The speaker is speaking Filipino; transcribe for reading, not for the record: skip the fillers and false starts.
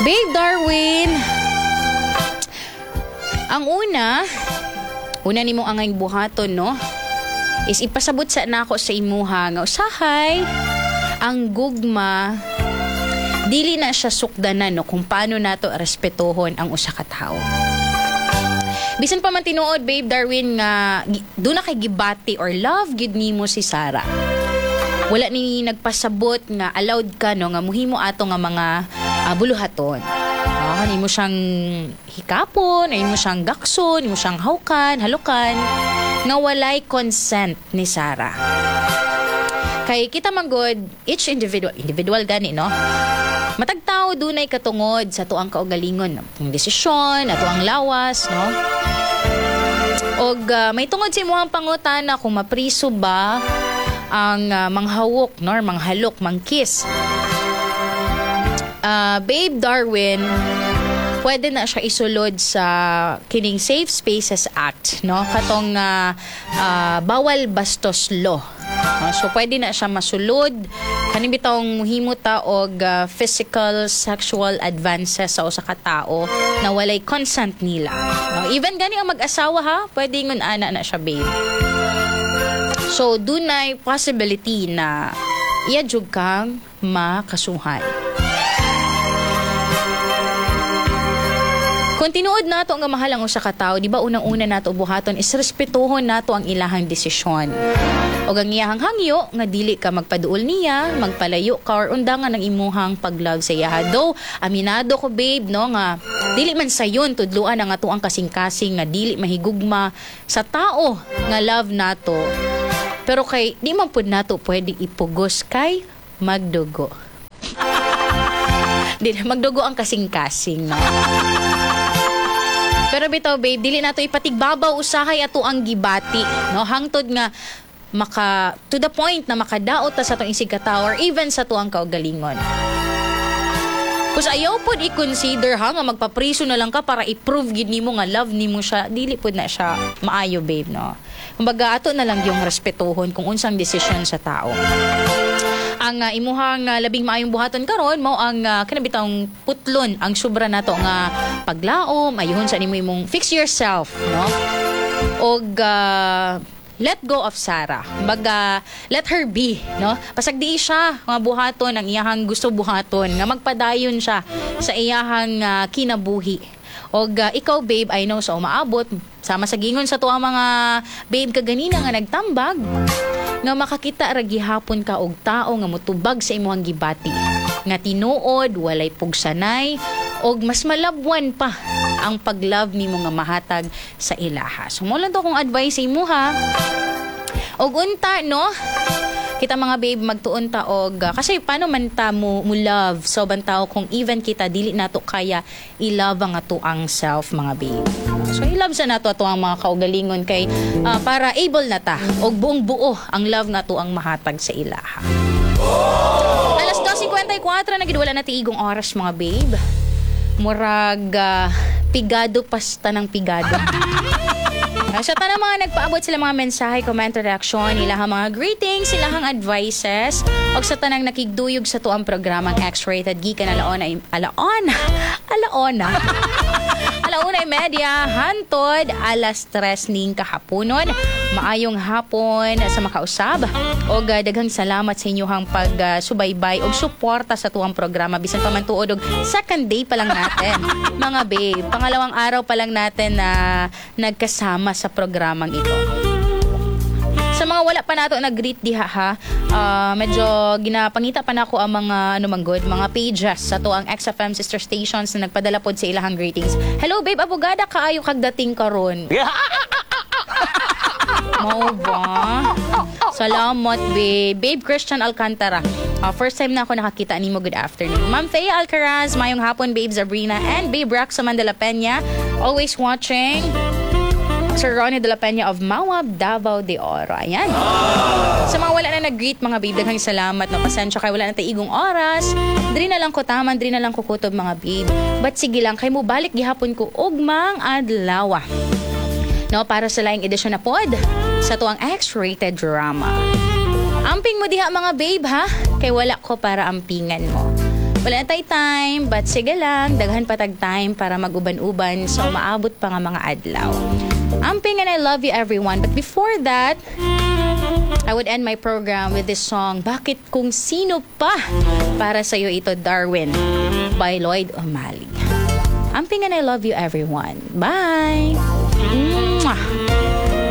Babe Darwin, ang una nimo angay buhaton, no? Is ipasabot sa nako sa imuha nga usahay ang gugma dili na siya sukdanan, no, kung paano nato respetuhon ang usa ka tawo. Bisan pa man tinuod, Babe Darwin, nga doon na kay gibati or love gid nimo si Sarah. Wala ni nagpasabot nga allowed ka, no, nga muhimo ato nga mga buluhaton. Ni mo siyang hikapon, ay mo siyang gakson, mo siyang hawkan, halukan, nga walay consent ni Sarah. Kay kita manggod, each individual gani, no? Matag tao dunay katungod sa tuang kaugalingon, ang desisyon, ato ang lawas, no? Og may tungod sa imuhang pangutana kung mapriso ba ang manghawok, no, manghalok, mangkiss. Babe Darwin, pwede na siya isulod sa kining Safe Spaces Act, no? Katong bawal bastos law. So pwede na siya masulod kaning bitawng muhimuta og physical sexual advances sa usa ka tawo na walay consent nila. No? Even gani ang mag-asawa, ha, pwede ngun ana na siya, babe. So dunay possibility na iya jud kang makasuhan. Kung tinuod nato nga mahal ang usa ka tawo, di ba unang-una nato buhaton is respetuhon nato ang ilahang desisyon. O ang iyahang hangyo nga dili ka magpaduol niya, magpalayo ka or undangan ang imuhang paglove sa iya. Though aminado ko, babe, no, nga dili man sayon tudluan ang ato ang kasing-kasing nga dili mahigugma sa tao nga love nato. Pero kay di man pud nato pwedeng ipugos kay magdugo. Di magdugo ang kasing-kasing, no. Pero bitaw, babe, dili nato ipatigbabaw usahay ato ang gibati, no, hangtod nga to the point na makadaot ta sa atong isig ka tawo or even sa tuang kaugalingon. Kus ayaw pod i-consider, ha, nga magpapriso na lang ka para i-prove gid nimo nga love nimo siya, dili pod na siya maayo, babe, no. Kumbaga ato na lang yung respetuhon kung unsang desisyon sa tao. Ang imuhang labing maayong buhaton karon mao ang kanabitang putlon ang sobra nato nga paglaom, ayuhon sa nimo imong fix yourself, no? Og let go of Sarah. Baga let her be, no? Pasag di siya nga buhaton ang iyahang gusto buhaton, nga magpadayon siya sa iyahang kinabuhi. Og ikaw, babe, I know sa umaabot sama sa gingon sa tuang mga babe kaganina nga nagtambag nga makakita ra gihapon ka og tao nga motubag sa imong gibati, nga tinuod, walay pugsanay, og mas malabwan pa ang paglove nimo nga mahatag sa ilaha. So mo lang to kong advice sa imo, ha. Og unta, no, kita mga babe magtuon ta og kasi paano man ta mo love so bantao kung even kita dili nato kaya i-love ang ato ang self, mga babe. So i-love sa nato ato ang mga kaugalingon kay para able na ta og buong buo ang love nato ang mahatag sa ilaha. Alas 2:54 na gid, wala na tiigong oras, mga babe. Murag pigado pasta ng pigado. Sa tanang mga nagpaabot sila mga mensahe, comment, reaksyon, ilahang mga greetings, ilahang advices, o sa tanang nakigduyog sa tuang programang X-Rated gikan alaona media hantod alas 3 ning kahaponon. Maayong hapon sa makausab og daghang salamat sa inyong pagsubaybay og suporta sa tuang programa bisan pa man tuod og second day pa lang natin, mga babe. Pangalawang araw pa lang natin na nagkasama sa programang ito. Sa mga wala pa nato nag-greet diha, ha, medyo ginapangita pa nako ang mga mga pages sa to ang XFM sister stations na nagpadala pod sa ilahang greetings. Hello, babe, abogada kaayo kag dating karon. Mo ba? Salamat, babe. Babe Christian Alcantara. First time na ako nakakita nimo. Good afternoon. Ma'am Thea Alcaraz, mayong hapon, babe Sabrina, and babe Raxa Mandela Peña. Always watching. Sir Ronnie de la Peña of Mawab, Davao de Oro. Ayan. Sa mga wala na nag-greet, mga babe, daghang salamat. No? Pasensya kay wala na taigong oras. Diri na lang ko taman, diri na lang ko kutob, mga babe. But sige lang, kay mo balik gihapon ko ugmang adlaw. No, para sa laing edisyon na pod sa tuang X-Rated drama. Amping mo diha, mga babe, ha? Kay wala ko para ampingan mo. Wala na tayo time, but sige lang, daghan patag time para mag-uban-uban sa umaabot pa nga mga adlaw. Amping and I love you everyone. But before that, I would end my program with this song, Bakit Kung Sino Pa? Para sa'yo ito, Darwin, by Lloyd O'Malley. Amping and I love you everyone. Bye! Mwah!